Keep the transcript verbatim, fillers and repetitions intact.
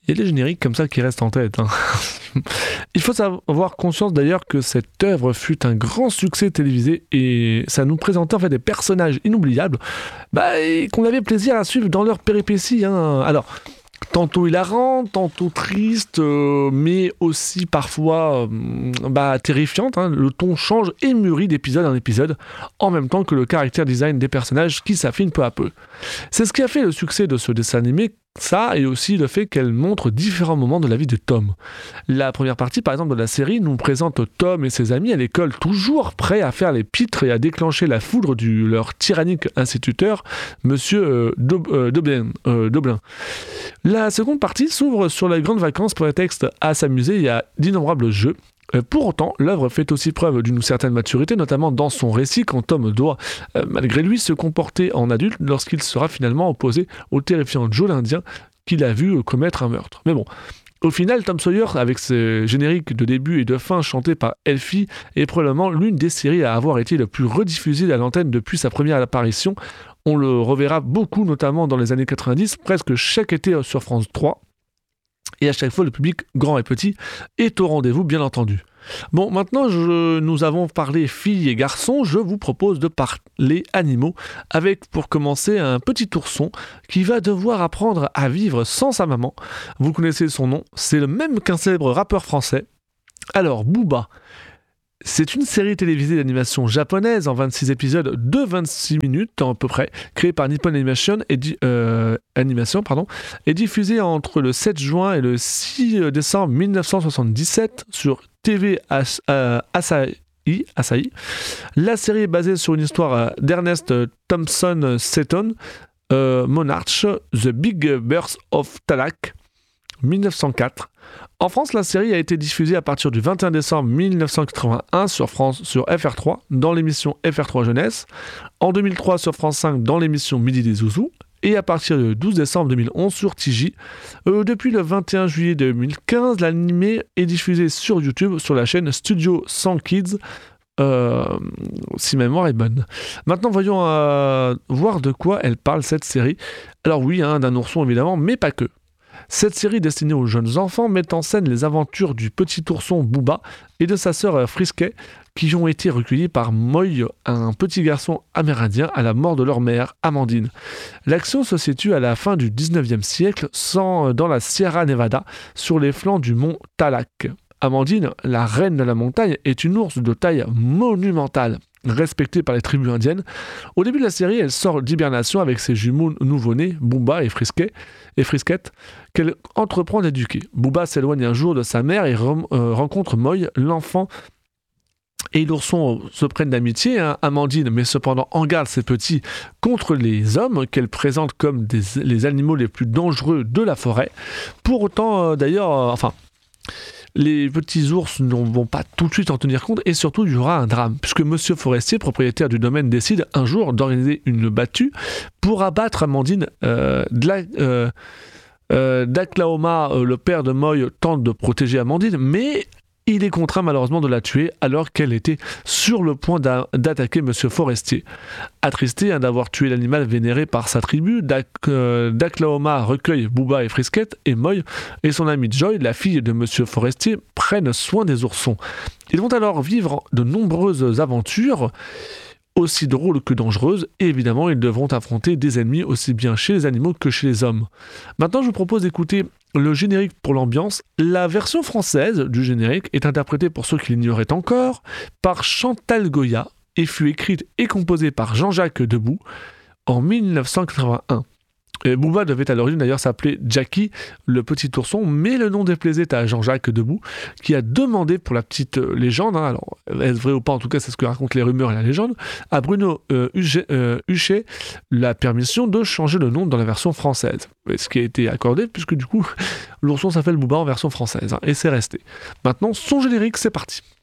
Il y a des génériques comme ça qui restent en tête. Hein. Il faut avoir conscience d'ailleurs que cette œuvre fut un grand succès télévisé et ça nous présentait en fait des personnages inoubliables bah, et qu'on avait plaisir à suivre dans leurs péripéties. Hein. Alors, tantôt hilarant, tantôt triste, euh, mais aussi parfois euh, bah, terrifiante. Hein. Le ton change et mûrit d'épisode en épisode, en même temps que le caractère design des personnages qui s'affine peu à peu. C'est ce qui a fait le succès de ce dessin animé, ça, et aussi le fait qu'elle montre différents moments de la vie de Tom. La première partie, par exemple, de la série nous présente Tom et ses amis à l'école, toujours prêts à faire les pitres et à déclencher la foudre de leur tyrannique instituteur, Monsieur euh, Dob- euh, Doblin, euh, Doblin. La seconde partie s'ouvre sur les grandes vacances, prétexte à s'amuser et à d'innombrables jeux. Pour autant, l'œuvre fait aussi preuve d'une certaine maturité, notamment dans son récit, quand Tom doit, euh, malgré lui, se comporter en adulte lorsqu'il sera finalement opposé au terrifiant Joe l'Indien qu'il a vu commettre un meurtre. Mais bon, au final, Tom Sawyer, avec ses génériques de début et de fin chantés par Elfie, est probablement l'une des séries à avoir été le plus rediffusée à l'antenne depuis sa première apparition. On le reverra beaucoup, notamment dans les années quatre-vingt-dix, presque chaque été sur France trois. Et à chaque fois, le public, grand et petit, est au rendez-vous, bien entendu. Bon, maintenant, je, nous avons parlé filles et garçons, je vous propose de parler animaux, avec, pour commencer, un petit ourson qui va devoir apprendre à vivre sans sa maman. Vous connaissez son nom, c'est le même qu'un célèbre rappeur français. Alors, Booba. C'est une série télévisée d'animation japonaise en vingt-six épisodes de vingt-six minutes à peu près, créée par Nippon Animation et, di- euh, Animation, pardon, et diffusée entre le sept juin et le six décembre dix-neuf cent soixante-dix-sept sur T V As- euh, Asahi. Asahi. La série est basée sur une histoire euh, d'Ernest Thompson Seton, euh, Monarch, The Big Birth of Talak, dix-neuf cent quatre. En France, la série a été diffusée à partir du vingt et un décembre dix-neuf cent quatre-vingt-un sur France sur F R trois dans l'émission F R trois Jeunesse, en deux mille trois sur France cinq dans l'émission Midi des Zouzous et à partir du douze décembre deux mille onze sur T J. Euh, depuis le vingt et un juillet deux mille quinze, l'animé est diffusé sur YouTube sur la chaîne Studio cent Kids. Euh, si ma mémoire est bonne. Maintenant, voyons euh, voir de quoi elle parle cette série. Alors oui, hein, d'un ourson évidemment, mais pas que. Cette série destinée aux jeunes enfants met en scène les aventures du petit ourson Booba et de sa sœur Frisket qui ont été recueillis par Moy, un petit garçon amérindien à la mort de leur mère, Amandine. L'action se situe à la fin du dix-neuvième siècle sans, dans la Sierra Nevada, sur les flancs du mont Talak. Amandine, la reine de la montagne, est une ours de taille monumentale, respectée par les tribus indiennes. Au début de la série, elle sort d'hibernation avec ses jumeaux nouveau-nés, Booba et Frisket, et Frisket, qu'elle entreprend d'éduquer. Booba s'éloigne un jour de sa mère et rem- euh, rencontre Moy, l'enfant, et l'ourson se prennent d'amitié. Hein. Amandine met cependant en garde ses petits contre les hommes qu'elle présente comme des, les animaux les plus dangereux de la forêt. Pour autant, euh, d'ailleurs, euh, enfin... les petits ours ne vont pas tout de suite en tenir compte et surtout il y aura un drame puisque Monsieur Forestier, propriétaire du domaine, décide un jour d'organiser une battue pour abattre Amandine. euh, Dla- euh, euh, Daklahoma, euh, le père de Moy, tente de protéger Amandine, mais il est contraint malheureusement de la tuer alors qu'elle était sur le point d'a- d'attaquer Monsieur Forestier. Attristé hein, d'avoir tué l'animal vénéré par sa tribu, Dak- euh, Daklahoma recueille Booba et Frisket et Moy et son amie Joy, la fille de Monsieur Forestier, prennent soin des oursons. Ils vont alors vivre de nombreuses aventures, aussi drôles que dangereuses, et évidemment ils devront affronter des ennemis aussi bien chez les animaux que chez les hommes. Maintenant je vous propose d'écouter le générique pour l'ambiance. La version française du générique est interprétée, pour ceux qui l'ignoraient encore, par Chantal Goya et fut écrite et composée par Jean-Jacques Debout en dix-neuf cent quatre-vingt-un. Et Booba devait à l'origine d'ailleurs s'appeler Jackie, le petit ourson, mais le nom déplaisait à Jean-Jacques Debout, qui a demandé pour la petite euh, légende, hein, alors est-ce vrai ou pas, en tout cas c'est ce que racontent les rumeurs et la légende, à Bruno euh, Huchet, euh, Huchet la permission de changer le nom dans la version française. Et ce qui a été accordé, puisque du coup l'ourson s'appelle Booba en version française, hein, et c'est resté. Maintenant, son générique, c'est parti.